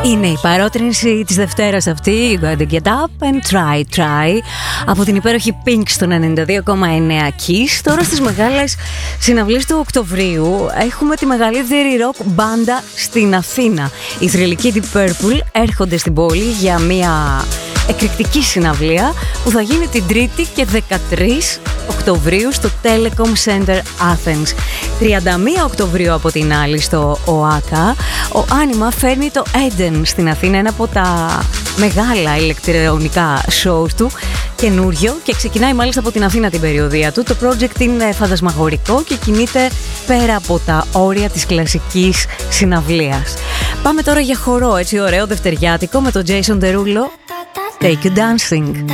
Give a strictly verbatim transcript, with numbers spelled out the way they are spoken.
Είναι η παρότρινση της Δευτέρας αυτή, You gotta get up and try, try, από την υπέροχη Pink στον ενενήντα δύο κόμμα εννέα Kiss. Τώρα στις μεγάλες συναυλίες του Οκτωβρίου έχουμε τη μεγαλύτερη ροκ μπάντα στην Αθήνα. Οι θρυλικοί Deep Purple έρχονται στην πόλη για μια εκρηκτική συναυλία που θα γίνει την Τρίτη και δεκατρείς Οκτωβρίου στο Telecom Center Athens. τριάντα μία Οκτωβρίου από την άλλη στο ΟΑΚΑ, ο Άνιμα φέρνει το Eden στην Αθήνα, ένα από τα μεγάλα ηλεκτρονικά shows του, καινούριο, και ξεκινάει μάλιστα από την Αθήνα την περιοδία του. Το project είναι φαντασμαγορικό και κινείται πέρα από τα όρια της κλασικής συναυλίας. Πάμε τώρα για χορό, έτσι ωραίο δευτεριάτικο, με τον Jason Derulo, Take You Dancing.